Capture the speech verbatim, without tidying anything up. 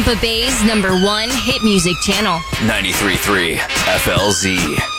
Tampa Bay's number one hit music channel. ninety-three point three F L Z.